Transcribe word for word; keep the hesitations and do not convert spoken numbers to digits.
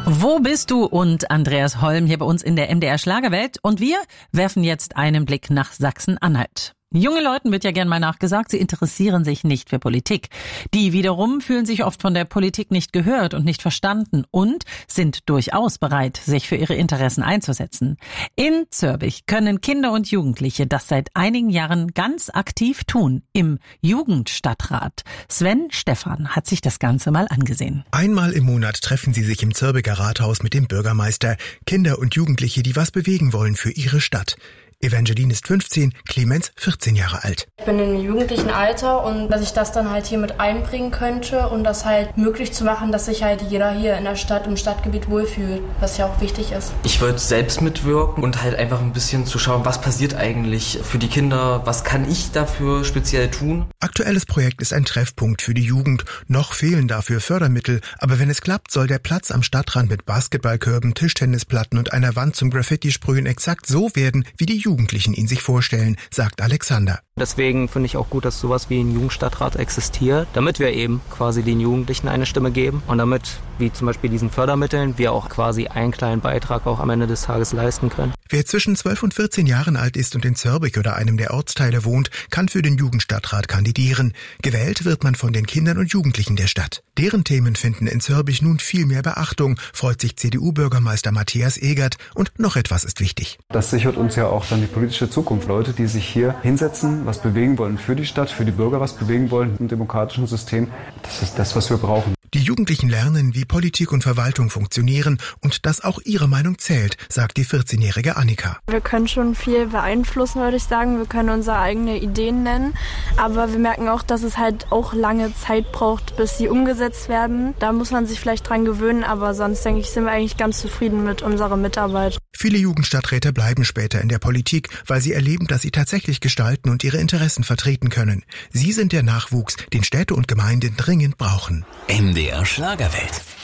Wo bist du? Und Andreas Holm hier bei uns in der M D R Schlagerwelt. Und wir werfen jetzt einen Blick nach Sachsen-Anhalt. Junge Leuten wird ja gern mal nachgesagt, sie interessieren sich nicht für Politik. Die wiederum fühlen sich oft von der Politik nicht gehört und nicht verstanden und sind durchaus bereit, sich für ihre Interessen einzusetzen. In Zörbich können Kinder und Jugendliche das seit einigen Jahren ganz aktiv tun, im Jugendstadtrat. Sven Stephan hat sich das Ganze mal angesehen. Einmal im Monat treffen sie sich im Zörbiger Rathaus mit dem Bürgermeister. Kinder und Jugendliche, die was bewegen wollen für ihre Stadt. Evangeline ist fünfzehn, Clemens vierzehn Jahre alt. Ich bin im jugendlichen Alter und dass ich das dann halt hier mit einbringen könnte und das halt möglich zu machen, dass sich halt jeder hier in der Stadt, im Stadtgebiet wohlfühlt, was ja auch wichtig ist. Ich wollte selbst mitwirken und halt einfach ein bisschen zu schauen, was passiert eigentlich für die Kinder, was kann ich dafür speziell tun. Aktuelles Projekt ist ein Treffpunkt für die Jugend. Noch fehlen dafür Fördermittel, aber wenn es klappt, soll der Platz am Stadtrand mit Basketballkörben, Tischtennisplatten und einer Wand zum Graffiti-Sprühen exakt so werden, wie die Jugendlichen ihn sich vorstellen, sagt Alexander. Deswegen finde ich auch gut, dass sowas wie ein Jugendstadtrat existiert, damit wir eben quasi den Jugendlichen eine Stimme geben und damit, wie zum Beispiel diesen Fördermitteln, wir auch quasi einen kleinen Beitrag auch am Ende des Tages leisten können. Wer zwischen zwölf und vierzehn Jahren alt ist und in Zörbich oder einem der Ortsteile wohnt, kann für den Jugendstadtrat kandidieren. Gewählt wird man von den Kindern und Jugendlichen der Stadt. Deren Themen finden in Zörbich nun viel mehr Beachtung, freut sich C D U-Bürgermeister Matthias Egert. Und noch etwas ist wichtig. Das sichert uns ja auch dann die politische Zukunft. Leute, die sich hier hinsetzen, was bewegen wollen für die Stadt, für die Bürger was bewegen wollen im demokratischen System. Das ist das, was wir brauchen. Die Jugendlichen lernen, wie Politik und Verwaltung funktionieren und dass auch ihre Meinung zählt, sagt die vierzehnjährige Annika. Wir können schon viel beeinflussen, würde ich sagen. Wir können unsere eigenen Ideen nennen, aber wir merken auch, dass es halt auch lange Zeit braucht, bis sie umgesetzt werden. Da muss man sich vielleicht dran gewöhnen, aber sonst denke ich, sind wir eigentlich ganz zufrieden mit unserer Mitarbeit. Viele Jugendstadträte bleiben später in der Politik, weil sie erleben, dass sie tatsächlich gestalten und ihre Interessen vertreten können. Sie sind der Nachwuchs, den Städte und Gemeinden dringend brauchen. M D R Schlagerwelt.